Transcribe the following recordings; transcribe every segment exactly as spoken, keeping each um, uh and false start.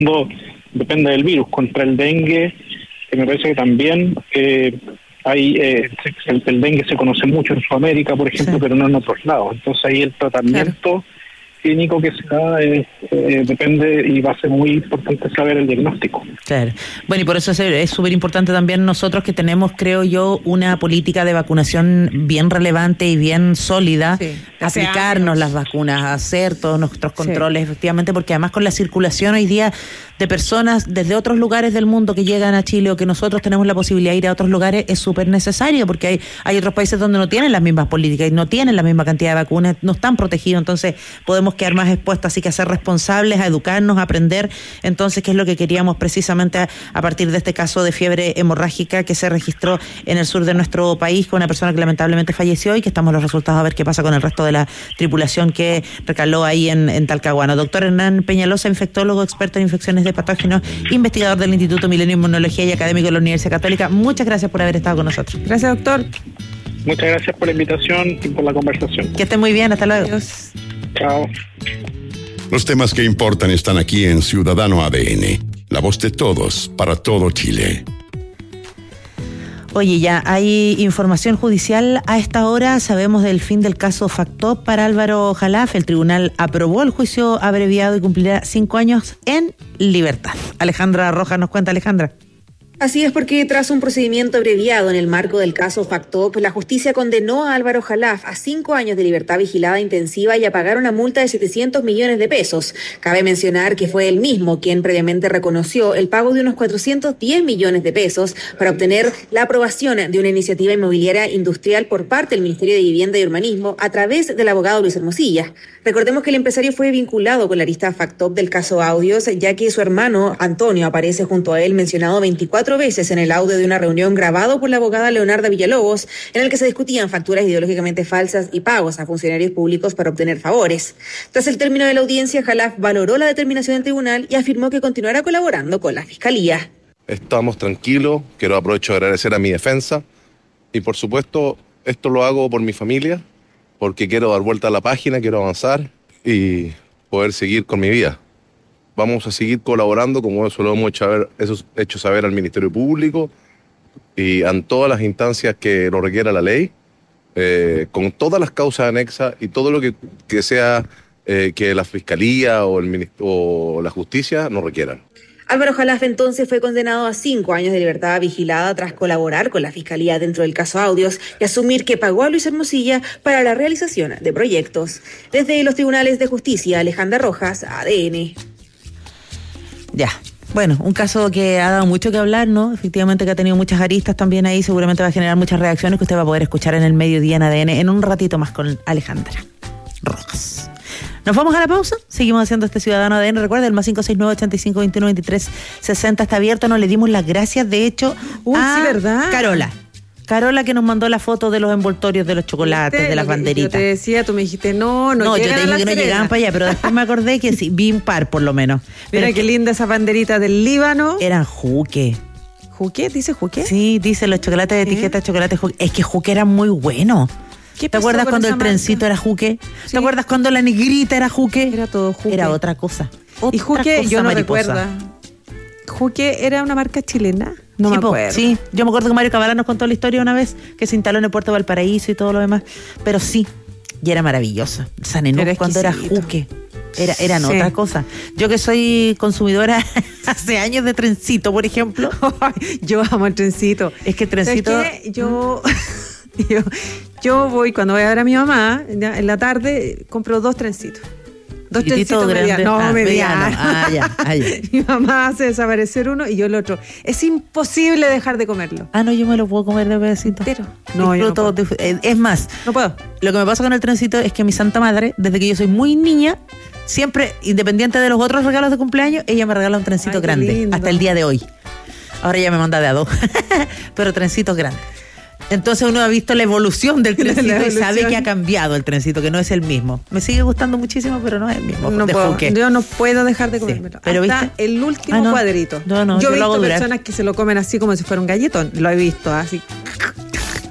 depende del virus. Contra el dengue, que me parece que también eh, hay eh, el, el dengue se conoce mucho en Sudamérica, por ejemplo, sí, pero no en otros lados. Entonces ahí el tratamiento claro. clínico que se da eh, eh, depende, y va a ser muy importante saber el diagnóstico. Claro. Bueno, y por eso es súper importante también nosotros que tenemos, creo yo, una política de vacunación bien relevante y bien sólida, sí, aplicarnos las vacunas, hacer todos nuestros controles, sí, efectivamente, porque además con la circulación hoy día de personas desde otros lugares del mundo que llegan a Chile o que nosotros tenemos la posibilidad de ir a otros lugares, es súper necesario, porque hay, hay otros países donde no tienen las mismas políticas y no tienen la misma cantidad de vacunas, no están protegidos, entonces podemos quedar más expuestos, así que a ser responsables, a educarnos, a aprender. Entonces, ¿qué es lo que queríamos precisamente a, a partir de este caso de fiebre hemorrágica que se registró en el sur de nuestro país con una persona que lamentablemente falleció y que estamos los resultados a ver qué pasa con el resto de la tripulación que recaló ahí en, en Talcahuano? Doctor Hernán Peñalosa, infectólogo, experto en infecciones de patógenos, investigador del Instituto Milenio Inmunología y académico de la Universidad Católica. Muchas gracias por haber estado con nosotros. Gracias, doctor. Muchas gracias por la invitación y por la conversación. Que esté muy bien, hasta luego. Adiós. Chao. Los temas que importan están aquí en Ciudadano A D N, la voz de todos, para todo Chile. Oye, ya hay información judicial a esta hora. Sabemos del fin del caso Factop para Álvaro Jalaf. El tribunal aprobó el juicio abreviado y cumplirá cinco años en libertad. Alejandra Rojas nos cuenta. Alejandra. Así es, porque tras un procedimiento abreviado en el marco del caso Factop, la justicia condenó a Álvaro Jalaf a cinco años de libertad vigilada intensiva y a pagar una multa de setecientos millones de pesos. Cabe mencionar que fue él mismo quien previamente reconoció el pago de unos cuatrocientos diez millones de pesos para obtener la aprobación de una iniciativa inmobiliaria industrial por parte del Ministerio de Vivienda y Urbanismo a través del abogado Luis Hermosilla. Recordemos que el empresario fue vinculado con la lista Factop del caso Audios, ya que su hermano Antonio aparece junto a él mencionado veinticuatro veces en el audio de una reunión grabado por la abogada Leonarda Villalobos, en el que se discutían facturas ideológicamente falsas y pagos a funcionarios públicos para obtener favores. Tras el término de la audiencia, Jalaf valoró la determinación del tribunal y afirmó que continuará colaborando con la Fiscalía. Estamos tranquilos, quiero aprovecho de agradecer a mi defensa y por supuesto esto lo hago por mi familia, porque quiero dar vuelta a la página, quiero avanzar y poder seguir con mi vida. Vamos a seguir colaborando, como eso lo hemos hecho saber, eso hecho saber al Ministerio Público y en todas las instancias que lo requiera la ley, eh, con todas las causas anexas y todo lo que, que sea eh, que la Fiscalía o, el, o la Justicia nos requieran. Álvaro Jalaf entonces fue condenado a cinco años de libertad vigilada tras colaborar con la Fiscalía dentro del caso Audios y asumir que pagó a Luis Hermosilla para la realización de proyectos. Desde los tribunales de justicia, Alejandra Rojas, A D N. Ya, bueno, un caso que ha dado mucho que hablar, ¿no? Efectivamente que ha tenido muchas aristas también ahí, seguramente va a generar muchas reacciones que usted va a poder escuchar en el mediodía en A D N en un ratito más con Alejandra Rojas. Nos vamos a la pausa, seguimos haciendo este Ciudadano A D N. Recuerda, el más cinco seis nueve, ochenta y cinco, veintiuno, veintitrés, sesenta está abierto. Nos le dimos las gracias, de hecho, Uy, a sí, ¿verdad? Carola. Carola que nos mandó la foto de los envoltorios de los chocolates, de las banderitas. Yo te decía, tú me dijiste, no, no, no yo te dije que no Serena. llegaban para allá, pero después me acordé que sí, vi un par por lo menos. Mira pero qué linda esa banderita del Líbano. Eran juque. ¿Juque? ¿Dice juque? Sí, dice los chocolates de etiqueta, ¿Eh? chocolate juque. Es que juque era muy bueno. ¿Te acuerdas cuando el trencito era juque? ¿Sí? ¿Te acuerdas cuando la negrita era juque? Era todo juque. Era otra cosa. Otra y juque, cosa yo no mariposa. recuerdo. ¿Juque era una marca chilena? No sí, me po, acuerdo. Sí, yo me acuerdo que Mario Cabala nos contó la historia una vez, que se instaló en el puerto de Valparaíso y todo lo demás. Pero sí, y era maravillosa. Sanenú cuando era juque. Era, eran sí. otra cosa. Yo que soy consumidora hace años de trencito, por ejemplo. Yo amo el trencito. Es que el trencito... Es que yo... Yo, yo voy, cuando voy a ver a mi mamá, ya, en la tarde, compro dos trencitos. Dos trencitos medianos. No, ah, medianos. Ah, ya, ah, ya. Mi mamá hace desaparecer uno y yo el otro. Es imposible dejar de comerlo. Ah, no, yo me lo puedo comer de pedacito. Entero. No, yo no puedo. Es más, no puedo. Lo que me pasa con el trencito es que mi santa madre, desde que yo soy muy niña, siempre, independiente de los otros regalos de cumpleaños, ella me regala un trencito Ay, grande. Hasta el día de hoy. Ahora ya me manda de a dos. Pero trencitos grandes. Entonces uno ha visto la evolución del trencito evolución. Y sabe que ha cambiado el trencito, que no es el mismo. Me sigue gustando muchísimo, pero no es el mismo. No puedo, yo no puedo dejar de comérmelo. Sí, pero hasta ¿viste? El último ah, no. cuadrito. No, no, yo, yo he visto personas que se lo comen así como si fuera un galletón. Lo he visto así.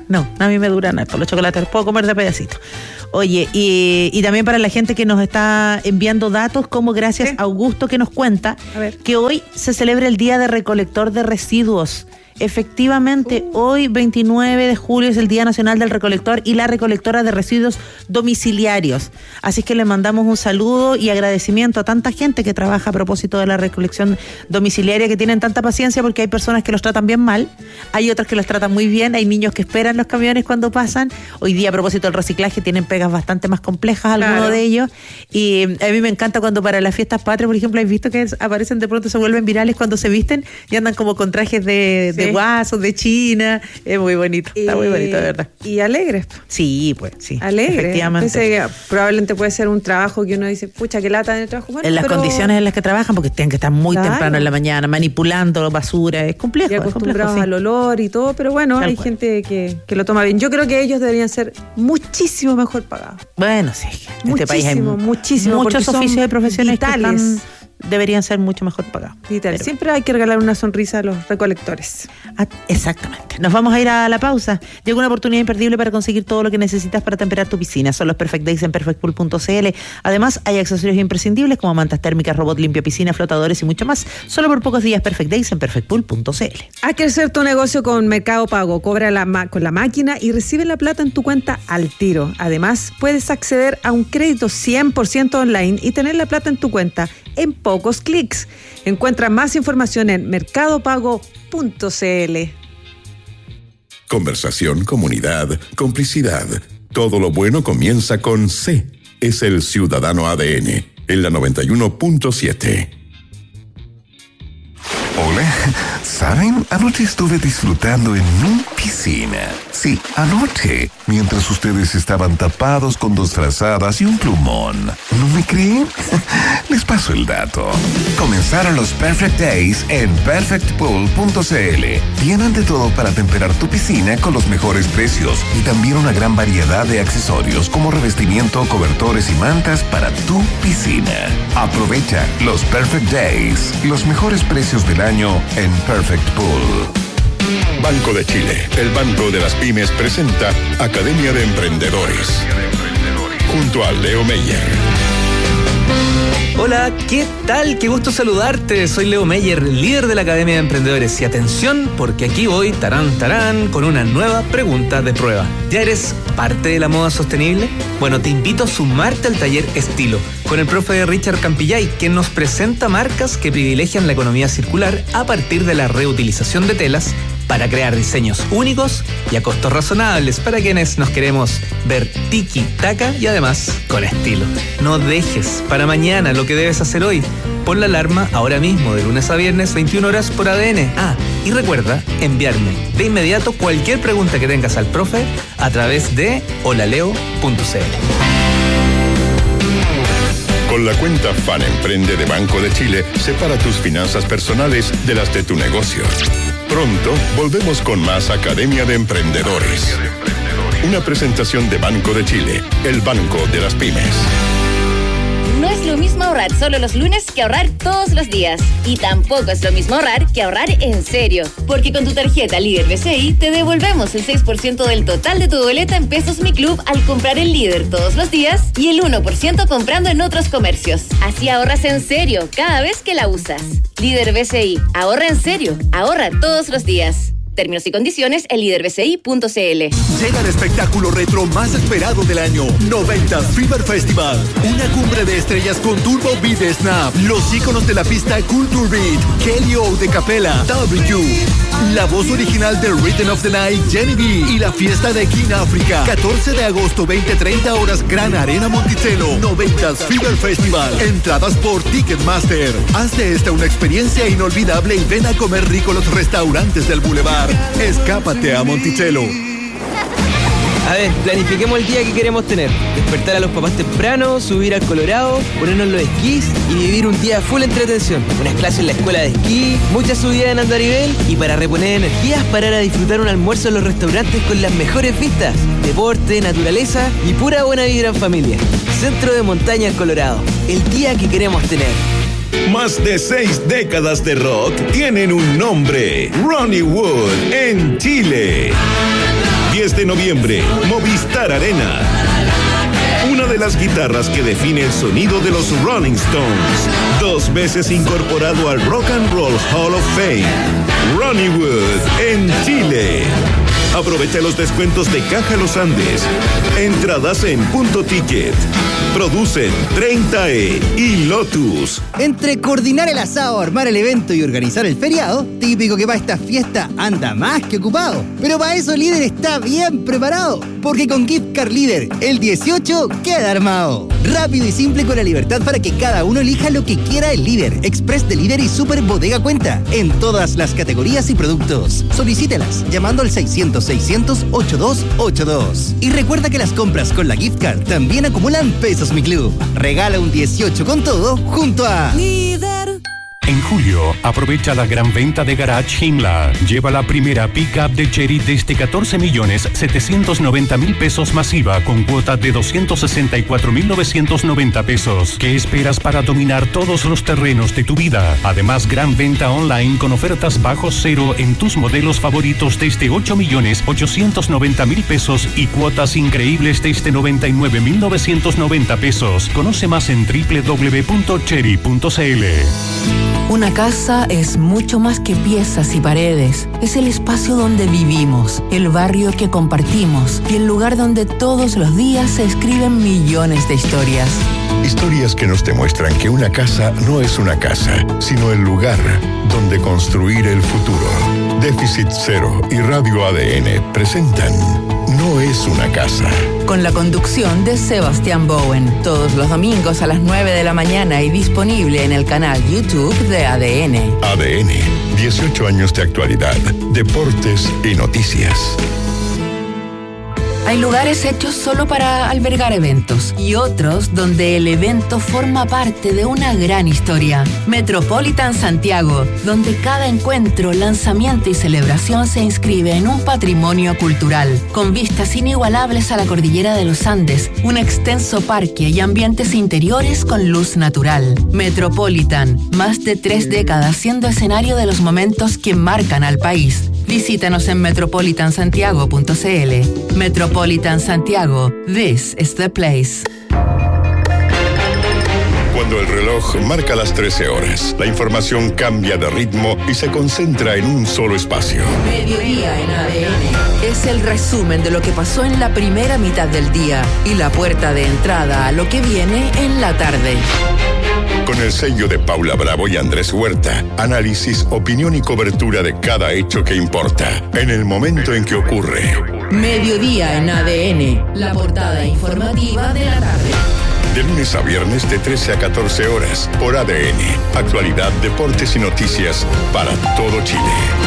No, a mí me duran harto los chocolates, puedo comer de pedacitos. Oye, y, y también para la gente que nos está enviando datos, como gracias a Augusto que nos cuenta que hoy se celebra el Día de Recolector de Residuos. Efectivamente, uh. hoy veintinueve de julio es el Día Nacional del Recolector y la Recolectora de Residuos Domiciliarios. Así que le mandamos un saludo y agradecimiento a tanta gente que trabaja a propósito de la recolección domiciliaria, que tienen tanta paciencia porque hay personas que los tratan bien mal, hay otras que los tratan muy bien, hay niños que esperan los camiones cuando pasan. Hoy día, a propósito del reciclaje, tienen pegas bastante más complejas algunos claro. de ellos. Y a mí me encanta cuando para las fiestas patrias, por ejemplo, ¿has visto que aparecen de pronto, se vuelven virales cuando se visten y andan como con trajes de... de guasos de China? Es muy bonito, y, está muy bonito, de verdad. Y alegres. Sí, pues, sí. Alegres. Efectivamente. Que probablemente puede ser un trabajo que uno dice, pucha, qué lata en el trabajo. Bueno, en las pero... condiciones en las que trabajan, porque tienen que estar muy claro. temprano en la mañana, manipulando basura, es complejo. Y acostumbrados complejo, al sí. olor y todo, pero bueno, Tal hay cual. gente que, que lo toma bien. Yo creo que ellos deberían ser muchísimo mejor pagados. Bueno, sí. En muchísimo, este país hay muchísimo. Muchos oficios de profesiones vitales. que están... deberían ser mucho mejor pagados. Pero... siempre hay que regalar una sonrisa a los recolectores. Ah, exactamente. Nos vamos a ir a la pausa. Llega una oportunidad imperdible para conseguir todo lo que necesitas para temperar tu piscina. Son los Perfect Days en perfect pool punto c l. Además, hay accesorios imprescindibles como mantas térmicas, robot limpia piscina, flotadores y mucho más. Solo por pocos días. Perfect Days en perfect pool punto c l. Hay que hacer tu negocio con Mercado Pago. Cobra la ma- con la máquina y recibe la plata en tu cuenta al tiro. Además, puedes acceder a un crédito cien por ciento online y tener la plata en tu cuenta en pocos clics. Encuentra más información en mercado pago punto c l. Conversación, comunidad, complicidad. Todo lo bueno comienza con C. Es el Ciudadano A D N, en la noventa y uno punto siete. Hola, ¿saben? Anoche estuve disfrutando en mi piscina. Sí, anoche, mientras ustedes estaban tapados con dos frazadas y un plumón. ¿No me creen? Les paso el dato. Comenzaron los Perfect Days en perfect pool punto c l. Tienen de todo para temperar tu piscina con los mejores precios y también una gran variedad de accesorios como revestimiento, cobertores y mantas para tu piscina. Aprovecha los Perfect Days, los mejores precios del año en Perfect Pool. Banco de Chile, el banco de las pymes, presenta Academia de Emprendedores, junto a Leo Meyer. Hola, ¿qué tal? Qué gusto saludarte. Soy Leo Meyer, líder de la Academia de Emprendedores. Y atención, porque aquí voy, tarán, tarán, con una nueva pregunta de prueba. ¿Ya eres parte de la moda sostenible? Bueno, te invito a sumarte al taller Estilo, con el profe Richard Campillay, quien nos presenta marcas que privilegian la economía circular a partir de la reutilización de telas para crear diseños únicos y a costos razonables para quienes nos queremos ver tiki-taka y además con estilo. No dejes para mañana lo que debes hacer hoy. Pon la alarma ahora mismo, de lunes a viernes, veintiuna horas por A D N. Ah, y recuerda enviarme de inmediato cualquier pregunta que tengas al profe a través de holaleo punto c l. Con la cuenta Fan Emprende de Banco de Chile, separa tus finanzas personales de las de tu negocio. Pronto volvemos con más Academia de Emprendedores. Una presentación de Banco de Chile, el banco de las pymes. No es lo mismo ahorrar solo los lunes que ahorrar todos los días. Y tampoco es lo mismo ahorrar que ahorrar en serio. Porque con tu tarjeta Líder B C I te devolvemos el seis por ciento del total de tu boleta en Pesos Mi Club al comprar el Líder todos los días y el uno por ciento comprando en otros comercios. Así ahorras en serio cada vez que la usas. Líder B C I. Ahorra en serio. Ahorra todos los días. Términos y condiciones en líder b c i punto c l. Llega el espectáculo retro más esperado del año, noventas Fever Festival. Una cumbre de estrellas con Turbo Beat Snap, los íconos de la pista Culture Beat, Kelly O de Capella, W, la voz original de Rhythm of the Night, Jenny B, y la fiesta de King África. catorce de agosto, veinte treinta horas, Gran Arena Monticello. noventas Fever Festival. Entradas por Ticketmaster. Haz de esta una experiencia inolvidable y ven a comer rico los restaurantes del Boulevard. Escápate a Monticello. A ver, planifiquemos el día que queremos tener. Despertar a los papás temprano, subir al Colorado, ponernos los esquís y vivir un día full entretención. Unas clases en la escuela de esquí, muchas subidas en andarivel y para reponer energías, parar a disfrutar un almuerzo en los restaurantes con las mejores vistas. Deporte, naturaleza y pura buena vibra en familia. Centro de Montaña Colorado. El día que queremos tener. Más de seis décadas de rock tienen un nombre: Ronnie Wood en Chile. diez de noviembre, Movistar Arena. Una de las guitarras que define el sonido de los Rolling Stones. Dos veces incorporado al Rock and Roll Hall of Fame. Ronnie Wood en Chile. Aprovecha los descuentos de Caja Los Andes. Entradas en Punto Ticket. Producen treinta E y Lotus. Entre coordinar el asado, armar el evento y organizar el feriado, típico que para esta fiesta anda más que ocupado. Pero para eso Líder está bien preparado, porque con Gift Card Líder el dieciocho queda armado. Rápido y simple con la libertad para que cada uno elija lo que quiera el Líder, Express de Líder y Super Bodega Cuenta, en todas las categorías y productos. Solicítelas llamando al seiscientos seiscientos ochenta y dos ochenta y dos. Y recuerda que las compras con la Gift Card también acumulan pesos Mi Club. Regala un dieciocho con todo junto a Líder. En julio, aprovecha la gran venta de Garage Himla. Lleva la primera pick-up de Chery desde catorce millones setecientos noventa mil pesos masiva con cuota de doscientos sesenta y cuatro mil novecientos noventa pesos. ¿Qué esperas para dominar todos los terrenos de tu vida? Además, gran venta online con ofertas bajo cero en tus modelos favoritos desde ocho millones ochocientos noventa mil pesos y cuotas increíbles desde noventa y nueve mil novecientos noventa pesos. Conoce más en doble u doble u doble u punto chery punto c l. Una casa es mucho más que piezas y paredes. Es el espacio donde vivimos, el barrio que compartimos y el lugar donde todos los días se escriben millones de historias. Historias que nos demuestran que una casa no es una casa, sino el lugar donde construir el futuro. Déficit Cero y Radio A D N presentan No es una casa. Con la conducción de Sebastián Bowen, todos los domingos a las nueve de la mañana y disponible en el canal YouTube de A D N. A D N, dieciocho años de actualidad, deportes y noticias. Hay lugares hechos solo para albergar eventos y otros donde el evento forma parte de una gran historia. Metropolitan Santiago, donde cada encuentro, lanzamiento y celebración se inscribe en un patrimonio cultural, con vistas inigualables a la cordillera de los Andes, un extenso parque y ambientes interiores con luz natural. Metropolitan, más de tres décadas siendo escenario de los momentos que marcan al país. Visítanos en metropolitan santiago punto c l. Metropolitan Santiago, this is the place. Cuando el reloj marca las trece horas, la información cambia de ritmo y se concentra en un solo espacio. Mediodía en A D N. Es el resumen de lo que pasó en la primera mitad del día y la puerta de entrada a lo que viene en la tarde. Con el sello de Paula Bravo y Andrés Huerta, análisis, opinión y cobertura de cada hecho que importa, en el momento en que ocurre. Mediodía en A D N, la portada informativa de la tarde. De lunes a viernes de trece a catorce horas, por A D N. Actualidad, deportes y noticias para todo Chile.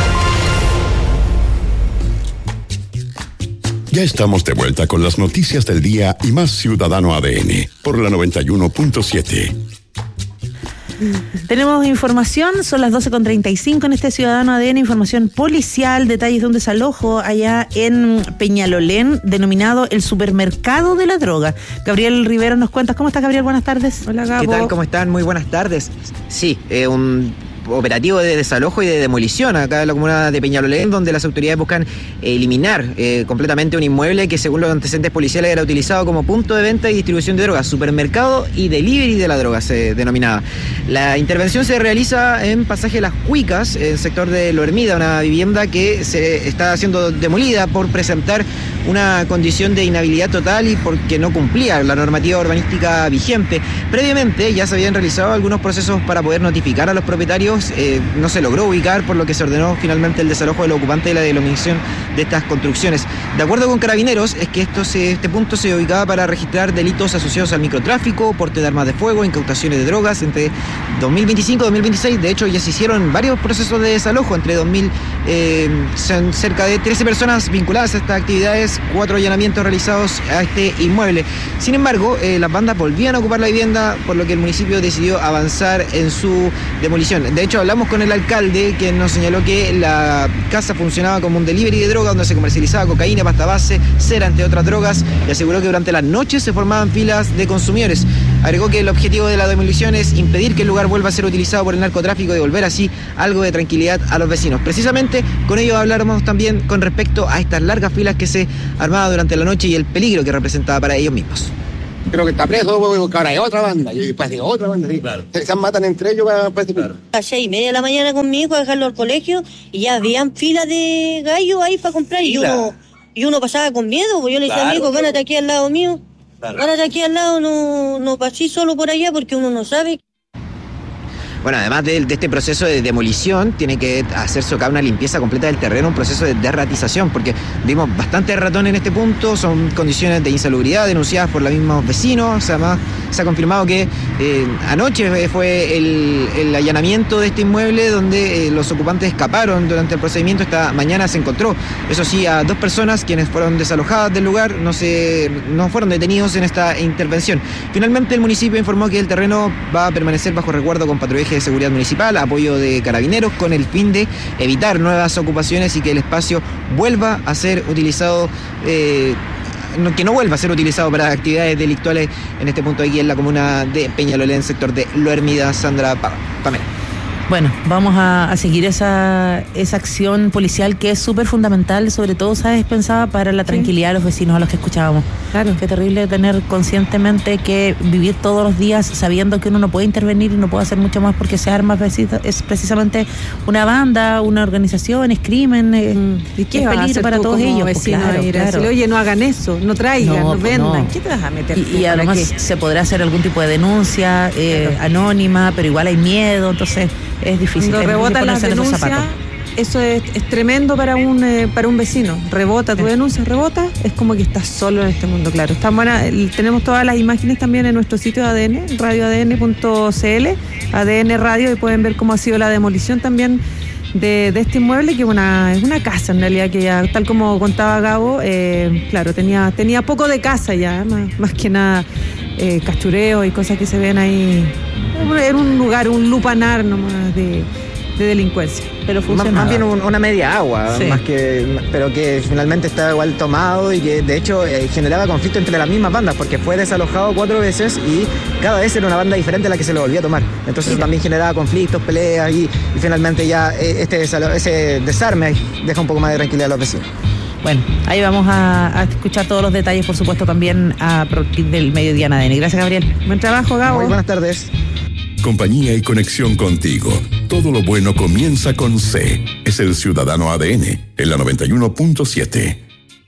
Ya estamos de vuelta con las noticias del día y más Ciudadano A D N, por la noventa y uno punto siete. Tenemos información, son las doce con treinta y cinco en este Ciudadano A D N, información policial, detalles de un desalojo allá en Peñalolén, denominado el supermercado de la droga. Gabriel Rivero nos cuenta. ¿Cómo estás, Gabriel? Buenas tardes. Hola, Gabo. ¿Qué tal? ¿Cómo están? Muy buenas tardes. Sí, eh, un operativo de desalojo y de demolición acá en la comuna de Peñalolén, donde las autoridades buscan eliminar eh, completamente un inmueble que, según los antecedentes policiales, era utilizado como punto de venta y distribución de drogas, supermercado y delivery de la droga se denominaba. La intervención se realiza en Pasaje Las Cuicas, en el sector de Lo Hermida, una vivienda que se está siendo demolida por presentar una condición de inhabilidad total y porque no cumplía la normativa urbanística vigente. Previamente ya se habían realizado algunos procesos para poder notificar a los propietarios. Eh, no se logró ubicar, por lo que se ordenó finalmente el desalojo del ocupante y la demolición de estas construcciones. De acuerdo con Carabineros, es que esto se, este punto se ubicaba para registrar delitos asociados al microtráfico, porte de armas de fuego, incautaciones de drogas entre dos mil veinticinco y dos mil veintiséis. De hecho, ya se hicieron varios procesos de desalojo entre dos mil, eh, son cerca de trece personas vinculadas a estas actividades, cuatro allanamientos realizados a este inmueble. Sin embargo, eh, las bandas volvían a ocupar la vivienda, por lo que el municipio decidió avanzar en su demolición. De hecho, hablamos con el alcalde, quien nos señaló que la casa funcionaba como un delivery de droga, donde se comercializaba cocaína, pasta base, cera, entre otras drogas, y aseguró que durante las noches se formaban filas de consumidores. Agregó que el objetivo de la demolición es impedir que el lugar vuelva a ser utilizado por el narcotráfico y devolver así algo de tranquilidad a los vecinos. Precisamente con ello habláramos también con respecto a estas largas filas que se armaban durante la noche y el peligro que representaba para ellos mismos. Creo que está preso, porque ahora hay otra banda, y después de otra banda, sí, claro. Se matan entre ellos para, para este claro. A seis y media de la mañana con mi hijo a dejarlo al colegio y ya habían filas de gallos ahí para comprar y uno, y uno pasaba con miedo, pues yo le decía claro, a mi hijo, gánate aquí al lado mío, claro. Gánate aquí al lado, no, no pasé solo por allá porque uno no sabe. Bueno, además de, de este proceso de demolición, tiene que hacerse acá una limpieza completa del terreno, un proceso de derratización, porque vimos bastante ratón en este punto, son condiciones de insalubridad denunciadas por los mismos vecinos. O sea, además se ha confirmado que eh, anoche fue el, el allanamiento de este inmueble donde eh, los ocupantes escaparon durante el procedimiento. Esta mañana se encontró, eso sí, a dos personas quienes fueron desalojadas del lugar, no, se, no fueron detenidos en esta intervención. Finalmente el municipio informó que el terreno va a permanecer bajo resguardo con patrullaje de seguridad municipal, apoyo de carabineros, con el fin de evitar nuevas ocupaciones y que el espacio vuelva a ser utilizado, eh, no, que no vuelva a ser utilizado para actividades delictuales en este punto aquí en la comuna de Peñalolén, sector de Lo Hermida. Sandra Pamela. Bueno, vamos a, a seguir esa, esa acción policial que es súper fundamental, sobre todo, ¿sabes? Pensaba para la tranquilidad sí. de los vecinos a los que escuchábamos. Claro. Qué terrible tener conscientemente que vivir todos los días sabiendo que uno no puede intervenir y no puede hacer mucho más porque se arma es precisamente una banda, una organización, es crimen, es, mm. ¿Y qué es peligro para todos ellos. Vecino, pues claro, claro. Decirle, oye, no hagan eso, no traigan, no, no vendan. No. ¿Qué te vas a meter? Y, y además qué? Se podrá hacer algún tipo de denuncia eh, claro. anónima, pero igual hay miedo, entonces es difícil. Cuando rebota la denuncia, eso es, es tremendo para un eh, para un vecino. Rebota tu denuncia, rebota, es como que estás solo en este mundo, claro. Está buena, tenemos todas las imágenes también en nuestro sitio de A D N, radio a d n punto c l, A D N Radio, y pueden ver cómo ha sido la demolición también de, de este inmueble, que es una, es una casa en realidad, que ya, tal como contaba Gabo, eh, claro, tenía, tenía poco de casa ya, más, más que nada eh, cachureos y cosas que se ven ahí. Era un lugar, un lupanar nomás de, de delincuencia, pero funcionaba. Más, más bien un, una media agua, sí. más que, pero que finalmente estaba igual tomado y que de hecho eh, generaba conflicto entre las mismas bandas, porque fue desalojado cuatro veces y cada vez era una banda diferente a la que se lo volvía a tomar. Entonces sí. también generaba conflictos, peleas y, y finalmente ya eh, este ese desarme deja un poco más de tranquilidad a los vecinos. Bueno, ahí vamos a, a escuchar todos los detalles, por supuesto, también a partir del mediodía en A D N. Gracias, Gabriel. Buen trabajo, Gabo. Muy buenas tardes. Compañía y conexión contigo. Todo lo bueno comienza con C. Es el Ciudadano A D N, en la noventa y uno punto siete.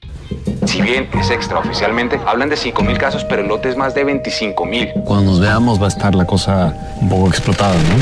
Si bien es extraoficialmente, hablan de cinco mil casos, pero el lote es más de veinticinco mil. Cuando nos veamos va a estar la cosa un poco explotada, ¿no?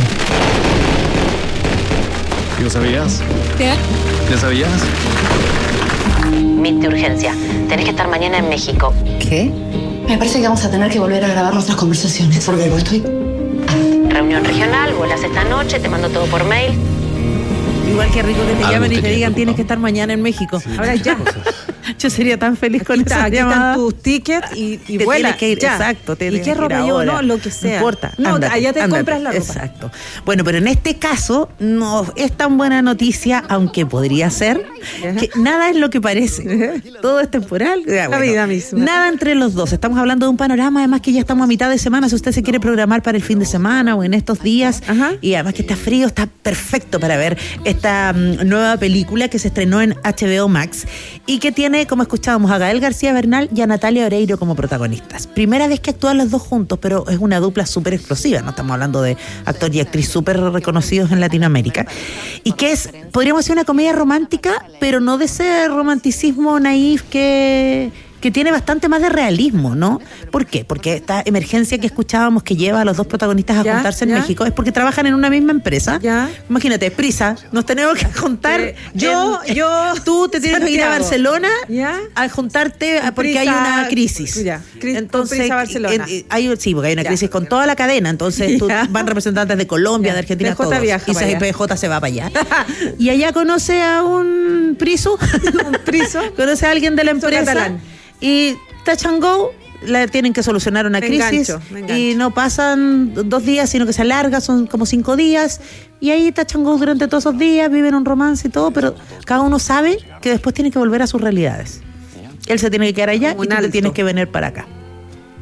¿Ya sabías? ¿Qué? ¿Ya sabías? Meet de urgencia. Tenés que estar mañana en México. ¿Qué? Me parece que vamos a tener que volver a grabar nuestras conversaciones. ¿Por qué? ¿Cómo estoy? Reunión regional, vuelas esta noche, te mando todo por mail. Igual que rico que te llamen y te digan tienes que estar mañana en México. Sí, ahora ya. Yo sería tan feliz aquí con está, esa aquí llamada. Están tus tickets y, y te vuela. Tienes que ir, ya. Exacto. Te ¿Y qué ropa llevo? No, lo que sea. No importa. No, ándate, allá te ándate. compras la ropa. Exacto. Bueno, pero en este caso no es tan buena noticia, aunque podría ser, que nada es lo que parece. Todo es temporal. Ya, bueno, la vida misma. Nada entre los dos. Estamos hablando de un panorama, además que ya estamos a mitad de semana. Si usted se quiere programar para el fin de semana o en estos días, ajá, y además que está frío, está perfecto para ver esta um, nueva película que se estrenó en H B O Max y que tiene, como escuchábamos, a Gael García Bernal y a Natalia Oreiro como protagonistas. Primera vez que actúan los dos juntos, pero es una dupla súper explosiva, no estamos hablando de actor y actriz súper reconocidos en Latinoamérica, y que es, podríamos decir, una comedia romántica, pero no de ese romanticismo naif que... que tiene bastante más de realismo, ¿no? ¿Por qué? Porque esta emergencia que escuchábamos que lleva a los dos protagonistas a ¿Ya? juntarse en ¿Ya? México es porque trabajan en una misma empresa. ¿Ya? Imagínate, prisa, nos tenemos que juntar. Eh, yo, en, yo, tú te tienes Santiago. que ir a Barcelona ¿Ya? a juntarte porque prisa, hay una crisis. Ya. Cris, entonces, prisa Barcelona. En, hay, sí, porque hay una ¿Ya? crisis con toda la cadena. Entonces tú, van representantes de Colombia, ¿Ya? de Argentina, P J todos. Viaja y C P J se va para allá. Y allá conoce a un priso, un priso, conoce a alguien de la empresa y touch and go, la tienen que solucionar una me crisis engancho, me engancho. Y no pasan dos días, sino que se alarga, son como cinco días, y ahí touch and go durante todos esos días, viven un romance y todo, pero cada uno sabe que después tiene que volver a sus realidades. Él se tiene que quedar allá un y tú te tienes que venir para acá.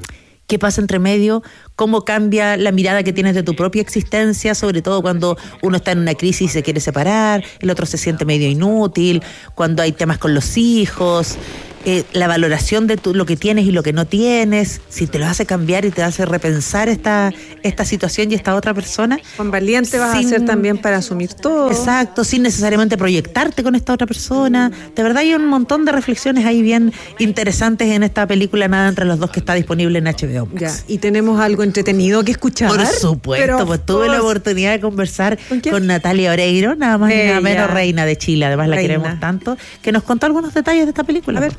¿Qué pasa entre medio? ¿Cómo cambia la mirada que tienes de tu propia existencia? Sobre todo cuando uno está en una crisis y se quiere separar, el otro se siente medio inútil, cuando hay temas con los hijos, eh, la valoración de tu, lo que tienes y lo que no tienes, si te lo hace cambiar y te hace repensar esta, esta situación y esta otra persona. Con valiente vas sin, a ser también para asumir todo. Exacto, sin necesariamente proyectarte con esta otra persona. De verdad hay un montón de reflexiones ahí bien interesantes en esta película Nada entre los dos, que está disponible en H B O Max. Ya, y tenemos algo entretenido que escuchar. Por supuesto, pero pues tuve la oportunidad de conversar con, con Natalia Oreiro, nada más y nada menos, reina de Chile, además reina. La queremos tanto, que nos contó algunos detalles de esta película. A ver.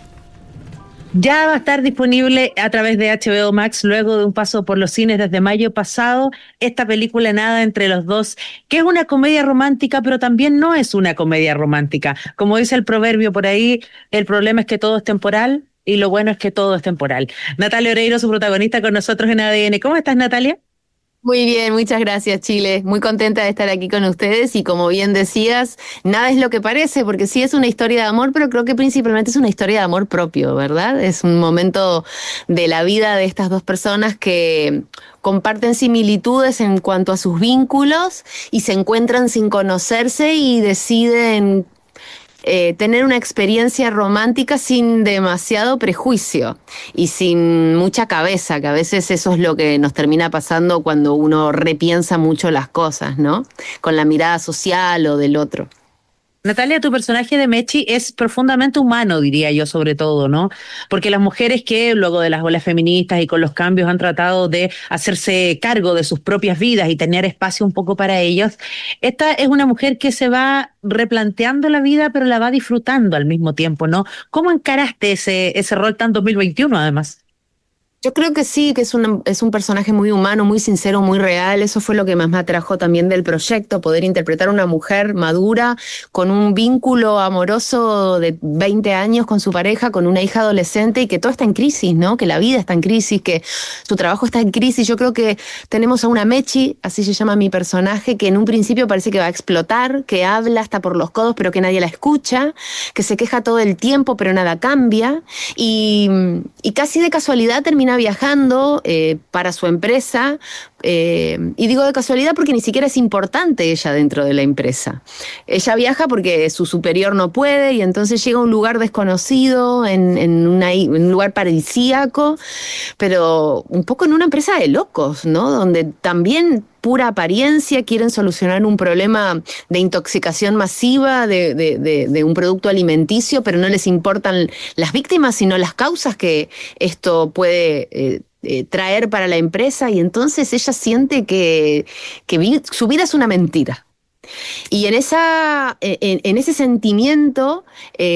Ya va a estar disponible a través de H B O Max luego de un paso por los cines desde mayo pasado, esta película Nada entre los dos, que es una comedia romántica, pero también no es una comedia romántica. Como dice el proverbio por ahí, el problema es que todo es temporal y lo bueno es que todo es temporal. Natalia Oreiro, su protagonista, con nosotros en A D N. ¿Cómo estás, Natalia? Muy bien, muchas gracias, Chile. Muy contenta de estar aquí con ustedes y como bien decías, nada es lo que parece, porque sí es una historia de amor, pero creo que principalmente es una historia de amor propio, ¿verdad? Es un momento de la vida de estas dos personas que comparten similitudes en cuanto a sus vínculos y se encuentran sin conocerse y deciden Eh, tener una experiencia romántica sin demasiado prejuicio y sin mucha cabeza, que a veces eso es lo que nos termina pasando cuando uno repiensa mucho las cosas, ¿no? Con la mirada social o del otro. Natalia, tu personaje de Mechi es profundamente humano, diría yo, sobre todo, ¿no? Porque las mujeres que luego de las olas feministas y con los cambios han tratado de hacerse cargo de sus propias vidas y tener espacio un poco para ellos, esta es una mujer que se va replanteando la vida, pero la va disfrutando al mismo tiempo, ¿no? ¿Cómo encaraste ese, ese rol tan dos mil veintiuno, además? Yo creo que sí, que es un, es un personaje muy humano, muy sincero, muy real. Eso fue lo que más me atrajo también del proyecto, poder interpretar a una mujer madura con un vínculo amoroso de veinte años con su pareja, con una hija adolescente y que todo está en crisis, ¿no? Que la vida está en crisis, que su trabajo está en crisis. Yo creo que tenemos a una Mechi, así se llama mi personaje, que en un principio parece que va a explotar, que habla hasta por los codos pero que nadie la escucha, que se queja todo el tiempo pero nada cambia y, y casi de casualidad termina viajando eh, para su empresa, eh, y digo de casualidad porque ni siquiera es importante ella dentro de la empresa. Ella viaja porque su superior no puede y entonces llega a un lugar desconocido, en, en, una, en un lugar paradisíaco, pero un poco en una empresa de locos, ¿no? Donde también pura apariencia quieren solucionar un problema de intoxicación masiva de, de, de, de un producto alimenticio, pero no les importan las víctimas, sino las causas que esto puede eh, eh, traer para la empresa, y entonces ella siente que, que vi, su vida es una mentira. Y en, esa, en, en ese sentimiento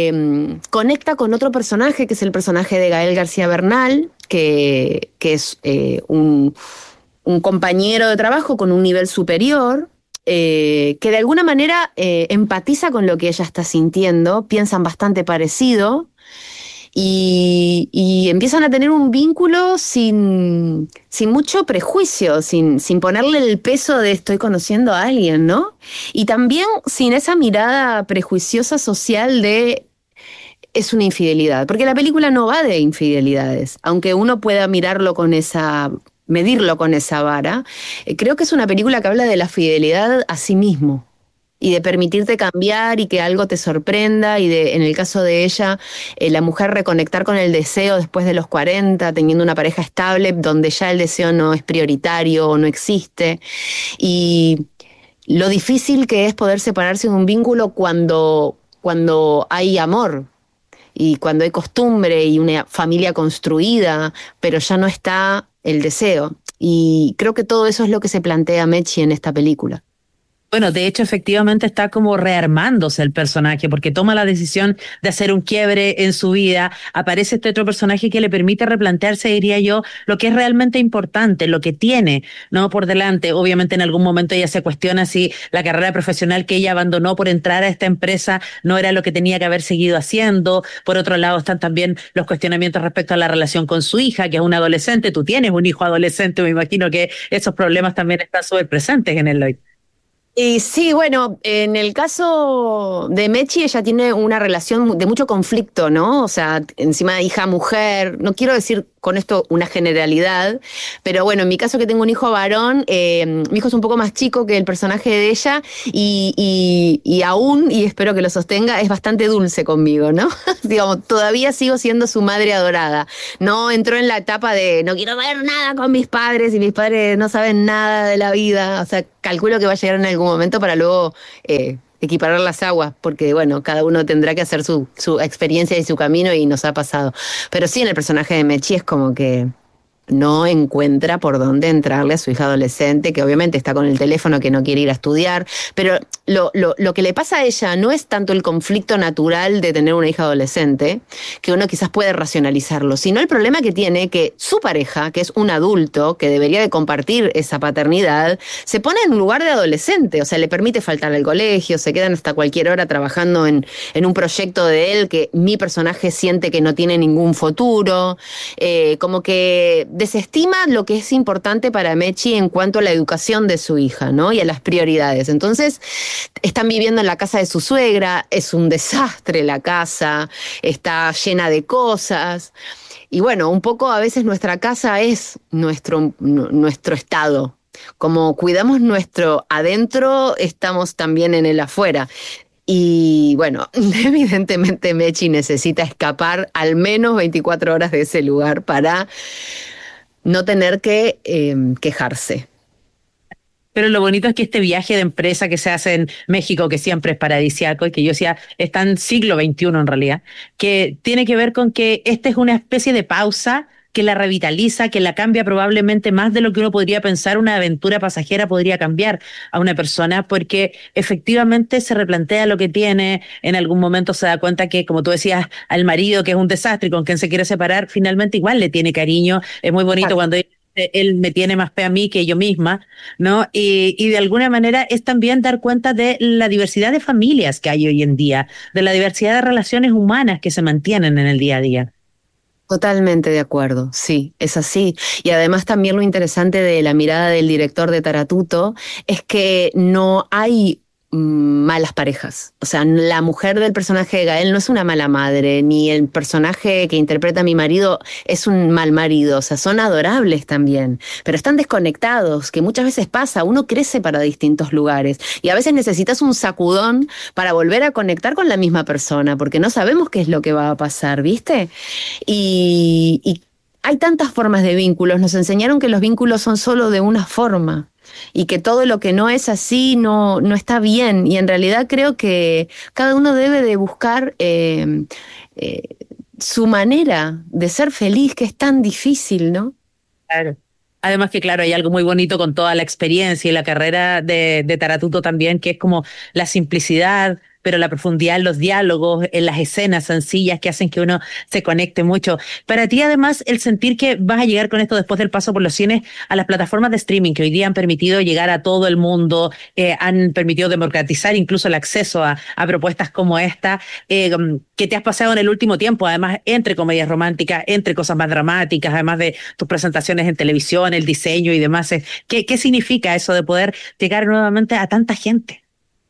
eh, conecta con otro personaje, que es el personaje de Gael García Bernal, que, que es eh, un... un compañero de trabajo con un nivel superior, eh, que de alguna manera eh, empatiza con lo que ella está sintiendo, piensan bastante parecido y, y empiezan a tener un vínculo sin, sin mucho prejuicio, sin, sin ponerle el peso de estoy conociendo a alguien, ¿no? Y también sin esa mirada prejuiciosa social de es una infidelidad, porque la película no va de infidelidades, aunque uno pueda mirarlo con esa... medirlo con esa vara. Eh, creo que es una película que habla de la fidelidad a sí mismo y de permitirte cambiar y que algo te sorprenda y de, en el caso de ella, eh, la mujer reconectar con el deseo después de los cuarenta, teniendo una pareja estable donde ya el deseo no es prioritario o no existe, y lo difícil que es poder separarse de un vínculo cuando, cuando hay amor y cuando hay costumbre y una familia construida, pero ya no está el deseo. Y creo que todo eso es lo que se plantea Mechi en esta película. Bueno, de hecho, efectivamente está como rearmándose el personaje, porque toma la decisión de hacer un quiebre en su vida. Aparece este otro personaje que le permite replantearse, diría yo, lo que es realmente importante, lo que tiene, ¿no? Por delante. Obviamente en algún momento ella se cuestiona si la carrera profesional que ella abandonó por entrar a esta empresa no era lo que tenía que haber seguido haciendo. Por otro lado están también los cuestionamientos respecto a la relación con su hija, que es una adolescente. Tú tienes un hijo adolescente, me imagino que esos problemas también están súper presentes en el Lloyd. Y sí, bueno, en el caso de Mechi, ella tiene una relación de mucho conflicto, ¿no? O sea, encima de hija-mujer, no quiero decir con esto una generalidad, pero bueno, en mi caso que tengo un hijo varón, eh, mi hijo es un poco más chico que el personaje de ella y, y, y aún, y espero que lo sostenga, es bastante dulce conmigo, ¿no? Digamos, todavía sigo siendo su madre adorada. No entró en la etapa de no quiero ver nada con mis padres y mis padres no saben nada de la vida, o sea, calculo que va a llegar en algún momento para luego... Eh, equiparar las aguas, porque bueno, cada uno tendrá que hacer su, su experiencia y su camino y nos ha pasado. Pero sí, en el personaje de Mechi es como que no encuentra por dónde entrarle a su hija adolescente, que obviamente está con el teléfono, que no quiere ir a estudiar, pero lo, lo, lo que le pasa a ella no es tanto el conflicto natural de tener una hija adolescente, que uno quizás puede racionalizarlo, sino el problema que tiene que su pareja, que es un adulto, que debería de compartir esa paternidad, se pone en un lugar de adolescente, o sea, le permite faltar al colegio, se quedan hasta cualquier hora trabajando en, en un proyecto de él que mi personaje siente que no tiene ningún futuro, eh, como que desestima lo que es importante para Mechi en cuanto a la educación de su hija, ¿no? Y a las prioridades. Entonces, están viviendo en la casa de su suegra, es un desastre la casa, está llena de cosas. Y bueno, un poco a veces nuestra casa es nuestro, nuestro estado. Como cuidamos nuestro adentro, estamos también en el afuera. Y bueno, evidentemente Mechi necesita escapar al menos veinticuatro horas de ese lugar para no tener que eh, quejarse. Pero lo bonito es que este viaje de empresa que se hace en México, que siempre es paradisíaco y que yo decía está en siglo veintiuno en realidad, que tiene que ver con que esta es una especie de pausa que la revitaliza, que la cambia probablemente más de lo que uno podría pensar. Una aventura pasajera podría cambiar a una persona porque efectivamente se replantea lo que tiene, en algún momento se da cuenta que, como tú decías, al marido que es un desastre y con quien se quiere separar, finalmente igual le tiene cariño. Es muy bonito cuando él me tiene más fe a mí que yo misma, ¿no? Y, y de alguna manera es también dar cuenta de la diversidad de familias que hay hoy en día, de la diversidad de relaciones humanas que se mantienen en el día a día. Totalmente de acuerdo, sí, es así. Y además también lo interesante de la mirada del director de Taratuto es que no hay malas parejas. O sea, la mujer del personaje de Gael no es una mala madre, ni el personaje que interpreta a mi marido es un mal marido. O sea, son adorables también, pero están desconectados, que muchas veces pasa. Uno crece para distintos lugares y a veces necesitas un sacudón para volver a conectar con la misma persona, porque no sabemos qué es lo que va a pasar, ¿viste? Y, y hay tantas formas de vínculos. Nos enseñaron que los vínculos son solo de una forma y que todo lo que no es así no, no está bien. Y en realidad creo que cada uno debe de buscar eh, eh, su manera de ser feliz, que es tan difícil, ¿no? Claro. Además que, claro, hay algo muy bonito con toda la experiencia y la carrera de, de Taratuto también, que es como la simplicidad, pero la profundidad en los diálogos, en las escenas sencillas que hacen que uno se conecte mucho. Para ti, además, el sentir que vas a llegar con esto después del paso por los cines a las plataformas de streaming que hoy día han permitido llegar a todo el mundo, eh, han permitido democratizar incluso el acceso a, a propuestas como esta, eh, que te has pasado en el último tiempo, además, entre comedias románticas, entre cosas más dramáticas, además de tus presentaciones en televisión, el diseño y demás. ¿Qué, qué significa eso de poder llegar nuevamente a tanta gente?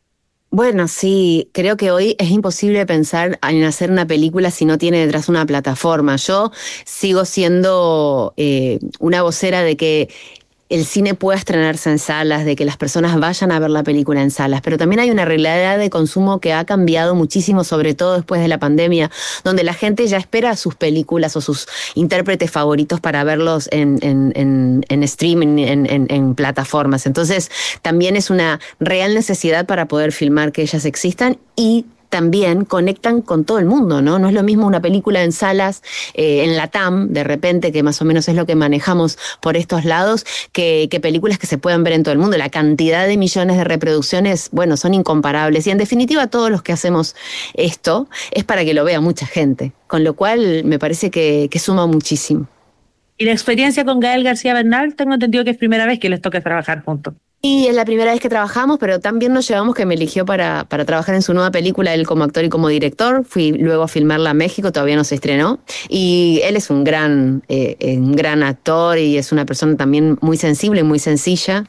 Bueno, sí, creo que hoy es imposible pensar en hacer una película si no tiene detrás una plataforma. Yo sigo siendo eh, una vocera de que el cine pueda estrenarse en salas, de que las personas vayan a ver la película en salas, pero también hay una realidad de consumo que ha cambiado muchísimo, sobre todo después de la pandemia, donde la gente ya espera sus películas o sus intérpretes favoritos para verlos en, en, en, en streaming, en, en, en plataformas. Entonces, también es una real necesidad para poder filmar que ellas existan y también conectan con todo el mundo, ¿no? No es lo mismo una película en salas, eh, en la T A M, de repente, que más o menos es lo que manejamos por estos lados, que, que películas que se puedan ver en todo el mundo. La cantidad de millones de reproducciones, bueno, son incomparables. Y en definitiva, todos los que hacemos esto es para que lo vea mucha gente. Con lo cual, me parece que, que suma muchísimo. Y la experiencia con Gael García Bernal, tengo entendido que es primera vez que les toca trabajar juntos. Y es la primera vez que trabajamos, pero también nos llevamos que me eligió para, para trabajar en su nueva película, él como actor y como director. Fui luego a filmarla a México, todavía no se estrenó. Y él es un gran, eh, un gran actor y es una persona también muy sensible, muy sencilla.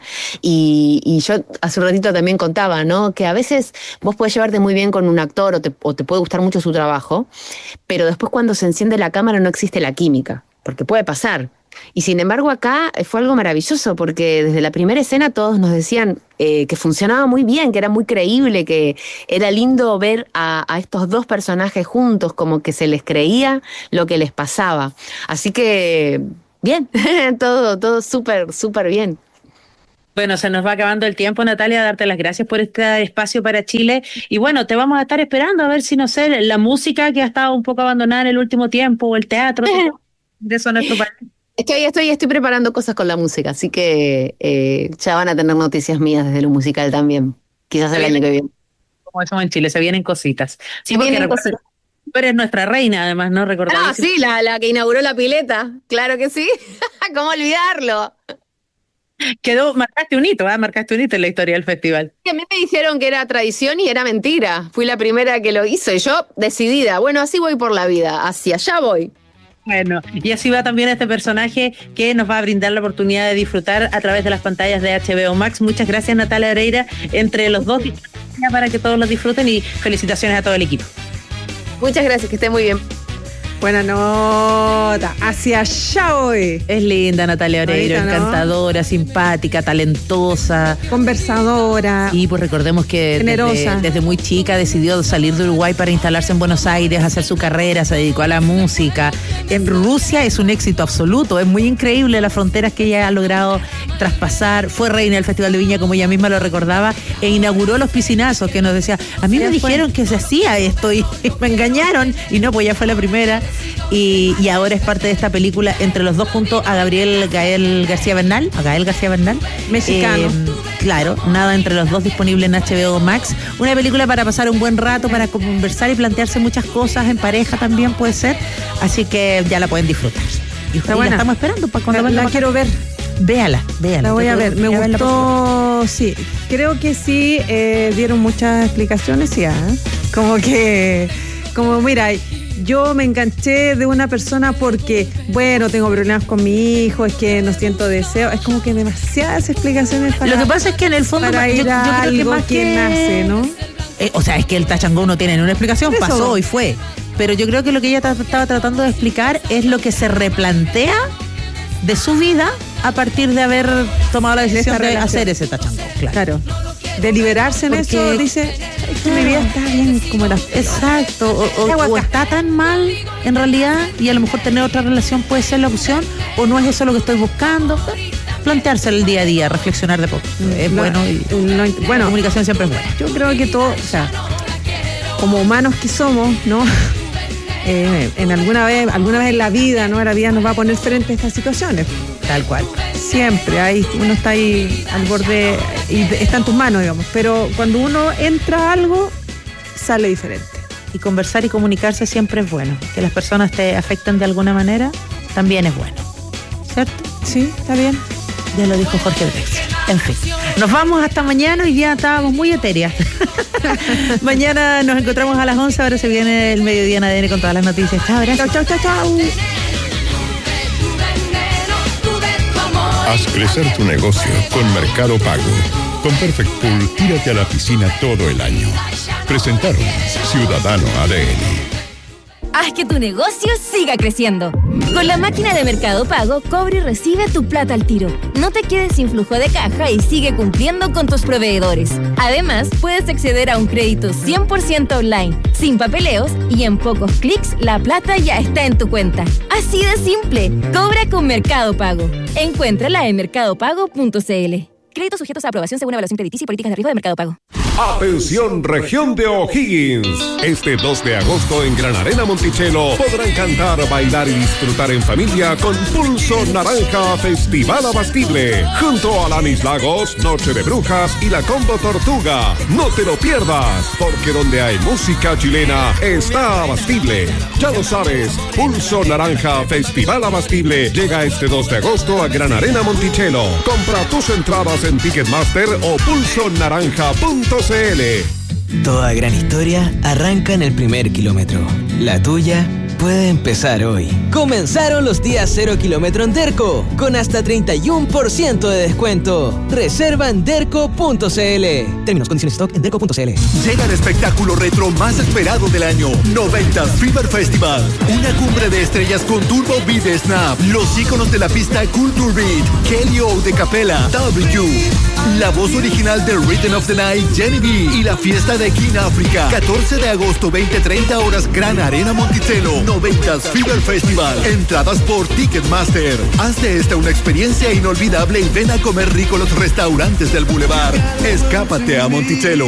Y, y yo hace un ratito también contaba, ¿no? Que a veces vos podés llevarte muy bien con un actor o te, o te puede gustar mucho su trabajo, pero después cuando se enciende la cámara no existe la química. porque puede pasar. Y sin embargo acá fue algo maravilloso, porque desde la primera escena todos nos decían eh, que funcionaba muy bien, que era muy creíble, que era lindo ver a, a estos dos personajes juntos, como que se les creía lo que les pasaba. Así que, bien, todo, todo súper, súper bien. Bueno, se nos va acabando el tiempo, Natalia, darte las gracias por este espacio para Chile. Y bueno, te vamos a estar esperando a ver si, no sé, la música que ha estado un poco abandonada en el último tiempo, o el teatro, de eso a nuestro país. Estoy, estoy, estoy preparando cosas con la música, así que eh, ya van a tener noticias mías desde lo musical también. Quizás el año que viene. Como decimos en Chile, se vienen cositas. Sí, se vienen cositas. Tú eres nuestra reina, además, ¿no? Recordar. Ah, sí, la, la que inauguró la pileta. Claro que sí. ¿Cómo olvidarlo? Quedó, marcaste un hito, ¿eh? Marcaste un hito en la historia del festival. A mí me dijeron que era tradición y era mentira. Fui la primera que lo hizo y yo decidida. Bueno, así voy por la vida, hacia allá voy. Bueno, y así va también este personaje que nos va a brindar la oportunidad de disfrutar a través de las pantallas de H B O Max. Muchas gracias, Natalia Oreira, entre los dos, para que todos los disfruten, y felicitaciones a todo el equipo. Muchas gracias, que esté muy bien. Buena nota, hacia allá hoy. Es linda Natalia Oreiro, ¿no? Encantadora, simpática, talentosa, conversadora. Y pues recordemos que generosa. Desde, desde muy chica decidió salir de Uruguay para instalarse en Buenos Aires, hacer su carrera, se dedicó a la música. En Rusia es un éxito absoluto, es muy increíble las fronteras que ella ha logrado traspasar. Fue reina del Festival de Viña, como ella misma lo recordaba, e inauguró los piscinazos, que nos decía, a mí me dijeron que se hacía esto y me engañaron, y no, pues ya fue la primera. Y, y ahora es parte de esta película, entre los dos, junto a Gabriel Gael García Bernal, a Gael García Bernal, mexicano. Eh, claro, nada, entre los dos, disponible en H B O Max. Una película para pasar un buen rato, para conversar y plantearse muchas cosas en pareja también puede ser. Así que ya la pueden disfrutar. Y usted la estamos esperando para cuando la, la quiero ver. Véala, véala. La voy a ver, me gustó, sí. Creo que sí, eh, dieron muchas explicaciones, sí, ¿eh? Como que, como mira, yo me enganché de una persona porque, bueno, tengo problemas con mi hijo, es que no siento deseo, es como que demasiadas explicaciones para... Lo que pasa es que en el fondo para ir yo, yo a creo que algo más que, que nace, ¿no? Eh, o sea, es que el tachangó no tiene una explicación, Eso. pasó y fue. Pero yo creo que lo que ella t- estaba tratando de explicar es lo que se replantea de su vida a partir de haber tomado la decisión de, de hacer ese tachangó. Claro. claro. De liberarse en Porque, eso, dice, es que mi vida está bien como la... Exacto, o, o, o está tan mal en realidad, y a lo mejor tener otra relación puede ser la opción, o no es eso lo que estoy buscando. Plantearse el día a día, reflexionar de poco. Es No, bueno, y no, bueno, la comunicación siempre es buena. Yo creo que todo, o sea, como humanos que somos, ¿no? Eh, en alguna vez, alguna vez en la vida, ¿no? La vida nos va a poner frente a estas situaciones. Tal cual. Siempre, ahí uno está ahí al borde y está en tus manos, digamos. Pero cuando uno entra a algo, sale diferente. Y conversar y comunicarse siempre es bueno. Que las personas te afecten de alguna manera también es bueno. ¿Cierto? Sí, está bien. Ya lo dijo Jorge Drexler. En fin, nos vamos hasta mañana. Hoy día estábamos muy etéreas. Mañana nos encontramos a las once. Ahora se viene el Mediodía en A D N con todas las noticias. Chao, gracias. Chao, chao, chao, chao. Haz crecer tu negocio con Mercado Pago. Con Perfect Pool, tírate a la piscina todo el año. Presentaron Ciudadano A D N. Haz que tu negocio siga creciendo. Con la máquina de Mercado Pago, cobra y recibe tu plata al tiro. No te quedes sin flujo de caja y sigue cumpliendo con tus proveedores. Además, puedes acceder a un crédito cien por ciento online, sin papeleos, y en pocos clics la plata ya está en tu cuenta. Así de simple. Cobra con Mercado Pago. Encuéntrala en mercado pago punto c l. Créditos sujetos a aprobación según evaluación crediticia y políticas de riesgo de Mercado Pago. Atención, región de O'Higgins. Este dos de agosto en Gran Arena Monticello podrán cantar, bailar y disfrutar en familia con Pulso Naranja Festival Abastible. Junto a Lanis Lagos, Noche de Brujas y la Combo Tortuga. No te lo pierdas, porque donde hay música chilena está Abastible. Ya lo sabes, Pulso Naranja Festival Abastible llega este dos de agosto a Gran Arena Monticello. Compra tus entradas en Ticketmaster o pulso naranja punto c l. Toda gran historia arranca en el primer kilómetro. La tuya, puede empezar hoy. Comenzaron los días cero kilómetro en Derco, con hasta treinta y uno por ciento de descuento. Reserva en derco punto c l. Términos, condiciones, stock en derco punto c l. Llega el espectáculo retro más esperado del año, noventas Fever Festival. Una cumbre de estrellas con Turbo Beat de Snap, los íconos de la pista Culture Beat, Kelly O de Capella, W, la voz original de Rhythm of the Night, Jenny B, y la fiesta de King África. catorce de agosto, veinte treinta horas, Gran Arena Monticello. noventas Fever Festival. Entradas por Ticketmaster. Haz de esta una experiencia inolvidable y ven a comer rico a los restaurantes del Boulevard. Escápate a Monticello.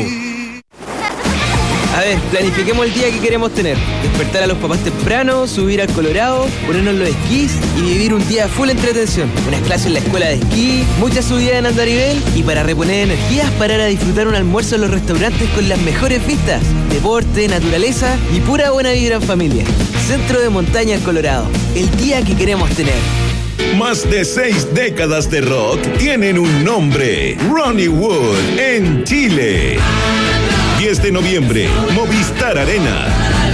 A ver, planifiquemos el día que queremos tener. Despertar a los papás temprano, subir al Colorado, ponernos los esquís y vivir un día full entretención. Unas clases en la escuela de esquí, muchas subidas en andarivel y para reponer energías, parar a disfrutar un almuerzo en los restaurantes con las mejores vistas. Deporte, naturaleza y pura buena vibra en familia. Centro de Montaña Colorado. El día que queremos tener. Más de seis décadas de rock tienen un nombre. Ronnie Wood en Chile. diez de noviembre, Movistar Arena.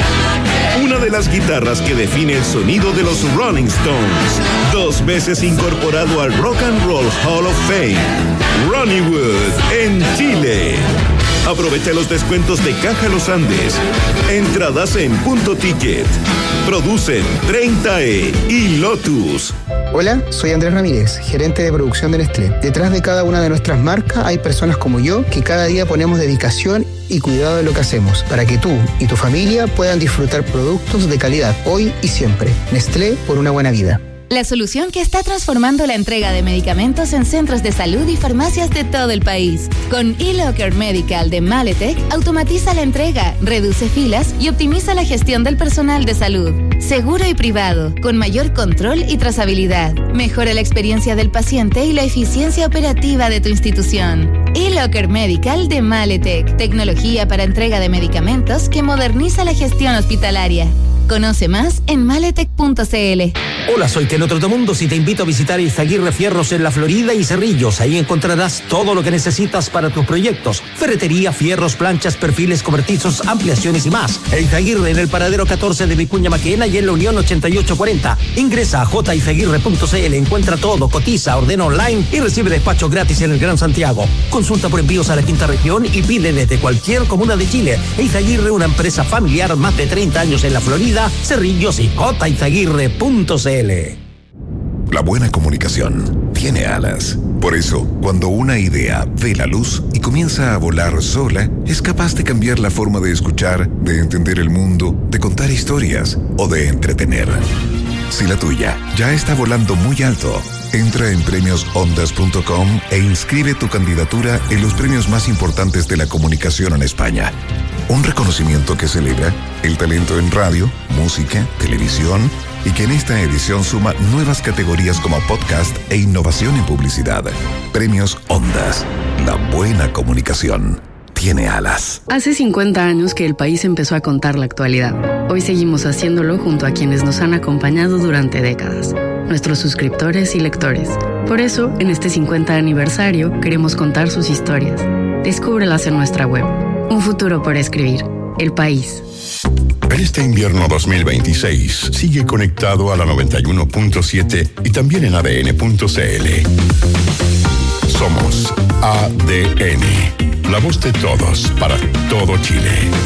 Una de las guitarras que define el sonido de los Rolling Stones. Dos veces incorporado al Rock and Roll Hall of Fame. Ronnie Wood en Chile. Aprovecha los descuentos de Caja Los Andes. Entradas en Punto Ticket. Producen treinta E y Lotus. Hola, soy Andrés Ramírez, gerente de producción de Nestlé. Detrás de cada una de nuestras marcas hay personas como yo que cada día ponemos dedicación y cuidado de lo que hacemos para que tú y tu familia puedan disfrutar productos de calidad hoy y siempre. Nestlé, por una buena vida. La solución que está transformando la entrega de medicamentos en centros de salud y farmacias de todo el país. Con eLocker Medical de Maletec, automatiza la entrega, reduce filas y optimiza la gestión del personal de salud. Seguro y privado, con mayor control y trazabilidad. Mejora la experiencia del paciente y la eficiencia operativa de tu institución. eLocker Medical de Maletec, tecnología para entrega de medicamentos que moderniza la gestión hospitalaria. Conoce más en maletec punto c l. Hola, soy Teno Trotamundos y te invito a visitar Izaguirre Fierros en La Florida y Cerrillos. Ahí encontrarás todo lo que necesitas para tus proyectos. Ferretería, fierros, planchas, perfiles cobertizos, ampliaciones y más. Izaguirre en el paradero catorce de Vicuña Maquena y en la Unión ochenta y ocho cuarenta. Ingresa a j izaguirre punto c l, encuentra todo, cotiza, ordena online y recibe despacho gratis en el Gran Santiago. Consulta por envíos a la quinta región y pide desde cualquier comuna de Chile. Izaguirre, una empresa familiar, más de treinta años en La Florida, Cerrillos y j izaguirre punto c l. La buena comunicación tiene alas. Por eso, cuando una idea ve la luz y comienza a volar sola, es capaz de cambiar la forma de escuchar, de entender el mundo, de contar historias o de entretener. Si la tuya ya está volando muy alto, entra en premios ondas punto com e inscribe tu candidatura en los premios más importantes de la comunicación en España. Un reconocimiento que celebra el talento en radio, música, televisión y que en esta edición suma nuevas categorías como podcast e innovación en publicidad. Premios Ondas. La buena comunicación tiene alas. Hace cincuenta años que el país empezó a contar la actualidad. Hoy seguimos haciéndolo junto a quienes nos han acompañado durante décadas, nuestros suscriptores y lectores. Por eso, en este cincuenta aniversario, queremos contar sus historias. Descúbrelas en nuestra web. Un futuro por escribir. El País. Este invierno dos mil veintiséis sigue conectado a la noventa y uno punto siete y también en A D N punto c l. Somos A D N, la voz de todos para todo Chile.